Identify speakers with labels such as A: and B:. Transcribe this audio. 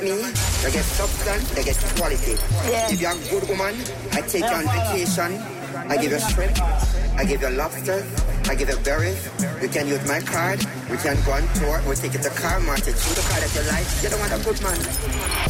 A: me, they get substance, they get quality.
B: Yeah.
A: If you're a good woman, I take you on vacation, I give you shrimp, I give you lobsters, I give you berries. You can use my card, we can go on tour, we'll take you to car market, choose the car that you like. You don't want a good man.